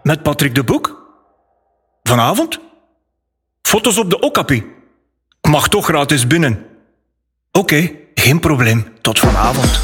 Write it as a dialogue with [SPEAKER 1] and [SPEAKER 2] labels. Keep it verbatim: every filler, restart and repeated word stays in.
[SPEAKER 1] Met Patrick de Boek? Vanavond? Foto's op de Okapi? Mag toch gratis binnen. Oké, okay, geen probleem. Tot vanavond.